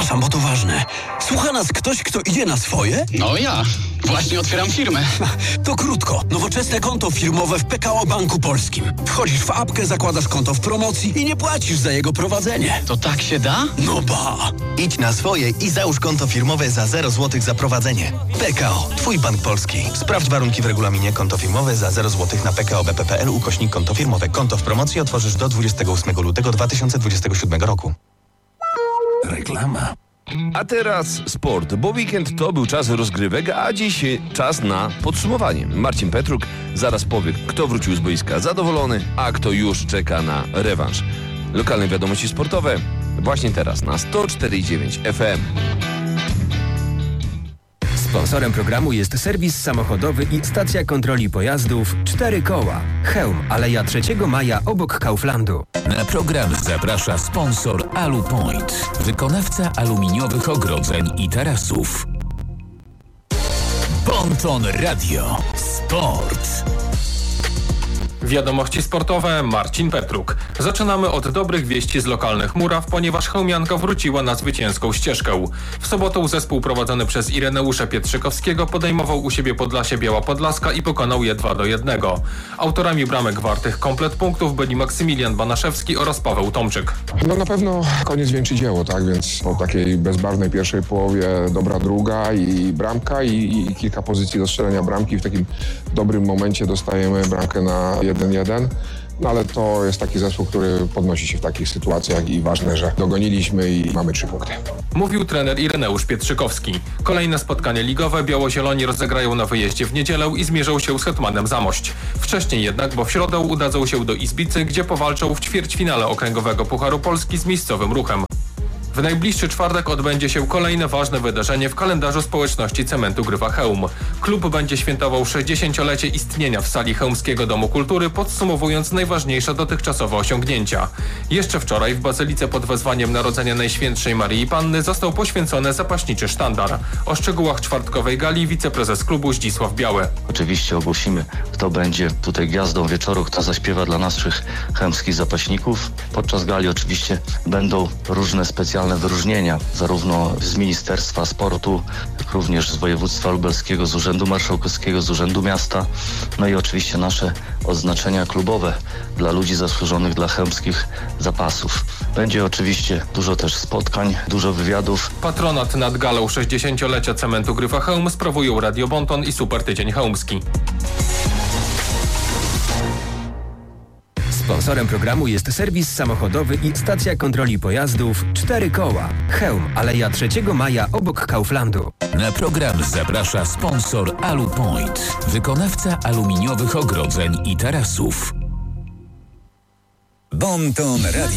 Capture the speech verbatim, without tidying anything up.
Przepraszam, bo to ważne. Słucha nas ktoś, kto idzie na swoje? No ja. Właśnie otwieram firmę. To krótko. Nowoczesne konto firmowe w P K O Banku Polskim. Wchodzisz w apkę, zakładasz konto w promocji i nie płacisz za jego prowadzenie. To tak się da? No ba! Idź na swoje i załóż konto firmowe za zero złotych za prowadzenie. P K O. Twój bank polski. Sprawdź warunki w regulaminie. Konto firmowe za zero złotych na pkobp.pl ukośnik konto firmowe. Konto w promocji otworzysz do dwudziestego ósmego lutego dwa tysiące dwudziestego siódmego roku. Reklama. A teraz sport, bo weekend to był czas rozgrywek, a dziś czas na podsumowanie. Marcin Petruk zaraz powie, kto wrócił z boiska zadowolony, a kto już czeka na rewanż. Lokalne wiadomości sportowe właśnie teraz na sto cztery i dziewięć F M. Sponsorem programu jest serwis samochodowy i stacja kontroli pojazdów Cztery Koła. Chełm, Aleja trzeciego maja obok Kauflandu. Na program zaprasza sponsor Alupoint, wykonawca aluminiowych ogrodzeń i tarasów. Bonton Radio Sport. Wiadomości sportowe, Marcin Petruk. Zaczynamy od dobrych wieści z lokalnych muraw, ponieważ chełmianka wróciła na zwycięską ścieżkę. W sobotę zespół prowadzony przez Ireneusza Pietrzykowskiego podejmował u siebie Podlasie Biała Podlaska i pokonał je dwa do jednego. Autorami bramek wartych komplet punktów byli Maksymilian Banaszewski oraz Paweł Tomczyk. No na pewno koniec wieńczy dzieło, tak? Więc po takiej bezbarwnej pierwszej połowie dobra druga i bramka i, i kilka pozycji do strzelenia bramki. W takim dobrym momencie dostajemy bramkę na jeden jeden. No ale to jest taki zespół, który podnosi się w takich sytuacjach i ważne, że dogoniliśmy i mamy trzy punkty. Mówił trener Ireneusz Pietrzykowski. Kolejne spotkanie ligowe Biało-Zieloni rozegrają na wyjeździe w niedzielę i zmierzą się z Hetmanem Zamość. Wcześniej jednak, bo w środę udadzą się do Izbicy, gdzie powalczą w ćwierćfinale Okręgowego Pucharu Polski z miejscowym Ruchem. W najbliższy czwartek odbędzie się kolejne ważne wydarzenie w kalendarzu społeczności Cementu Gryfa Chełm. Klub będzie świętował sześćdziesięciolecie istnienia w sali Chełmskiego Domu Kultury, podsumowując najważniejsze dotychczasowe osiągnięcia. Jeszcze wczoraj w Bazylice pod wezwaniem Narodzenia Najświętszej Maryi Panny został poświęcony zapaśniczy sztandar. O szczegółach czwartkowej gali wiceprezes klubu Zdzisław Biały. Oczywiście ogłosimy, kto będzie tutaj gwiazdą wieczoru, kto zaśpiewa dla naszych chełmskich zapaśników. Podczas gali oczywiście będą różne specjalne wyróżnienia, zarówno z Ministerstwa Sportu, jak również z województwa lubelskiego, z Urzędu Marszałkowskiego, z Urzędu Miasta, no i oczywiście nasze odznaczenia klubowe dla ludzi zasłużonych dla chełmskich zapasów. Będzie oczywiście dużo też spotkań, dużo wywiadów. Patronat nad galą sześćdziesięciolecia Cementu Gryfa Chełm sprawują Radio Bonton i Super Tydzień Chełmski. Sponsorem programu jest serwis samochodowy i stacja kontroli pojazdów Cztery Koła. Chełm, Aleja trzeciego maja obok Kauflandu. Na program zaprasza sponsor Alupoint, wykonawca aluminiowych ogrodzeń i tarasów. Bonton Radio.